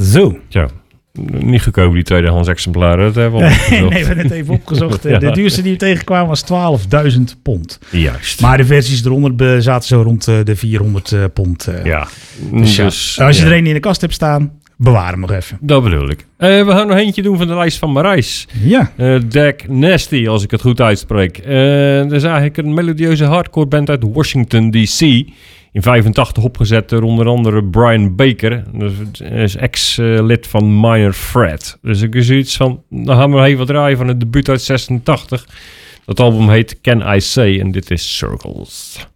Zo. Ja, niet goedkoop die tweedehands exemplaren. Dat hebben we al opgezocht. Nee, we hebben het even opgezocht. Ja. De duurste die we tegenkwamen was £12.000. Juist. Maar de versies eronder zaten zo rond de £400. Ja. Dus als je er een in de kast hebt staan, bewaar hem nog even. Dat bedoel ik. We gaan nog eentje doen van de lijst van Marijs. Ja. Dak Nasty, als ik het goed uitspreek. Dat is eigenlijk een melodieuze hardcore band uit Washington D.C. In 85 opgezet door onder andere Brian Baker. Dat is ex-lid van Minor Threat. Dus ik heb zoiets van, dan gaan we even wat draaien van het debuut uit 86. Dat album heet Can I Say en dit is Circles.